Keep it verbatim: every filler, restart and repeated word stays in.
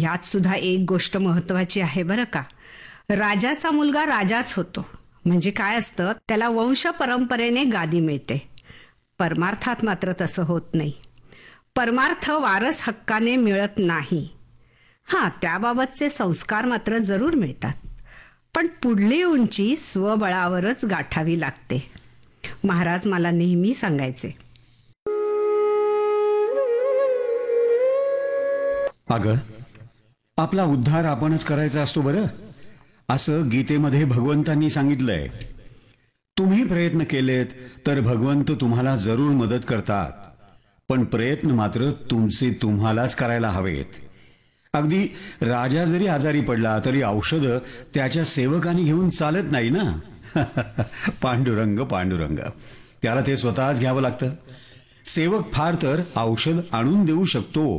ह्यात सुद्धा एक गोष्ट महत्वाची आहे बरं का. राजाचा मुलगा राजाच होतो म्हणजे काय असतं, त्याला वंश परंपरेने गादी मिळते. परमार्थात मात्र तसं होत नाही. परमार्थ वारस हक्काने मिळत नाही. हां, त्याबाबतचे संस्कार मात्र जरूर मिळतात, पण पुढली उंची स्वबळावरच गाठावी लागते. महाराज मला नेहमी सांगायचे. अगं, आपला उद्धार आपणच करायचा असतो बरं, असं गीतेमध्ये भगवंतांनी सांगितलंय. तुम्ही प्रयत्न केलेत तर भगवंत तुम्हाला जरूर मदत करतात, पण प्रयत्न मात्र तुमचे तुम्हालाच करायला हवेत. अगदी राजा जरी आजारी पडला तरी औषधं त्याच्या सेवकांनी घेऊन चालत नाही ना. पांडुरंग पांडुरंग, त्याला ते स्वतःच घ्यावं लागतं. सेवक फार तर औषध आणून देऊ शकतो,